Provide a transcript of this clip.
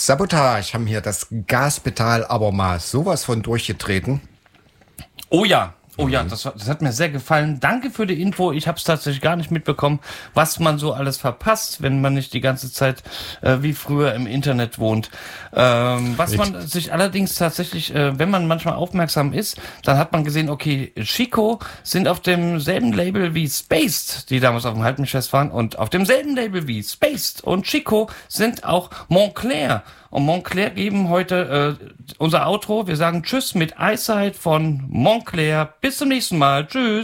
Sabotage haben hier das Gaspedal aber mal sowas von durchgetreten. Oh ja, das hat mir sehr gefallen. Danke für die Info. Ich habe es tatsächlich gar nicht mitbekommen, was man so alles verpasst, wenn man nicht die ganze Zeit wie früher im Internet wohnt. Was man sich allerdings tatsächlich, wenn man manchmal aufmerksam ist, dann hat man gesehen, okay, Chico sind auf demselben Label wie Spaced, die damals auf dem Halbmilchfest waren, und auf demselben Label wie Spaced und Chico sind auch Montclair. Und Montclair geben heute unser Outro. Wir sagen Tschüss mit Eyesight von Montclair. Bis zum nächsten Mal. Tschüss.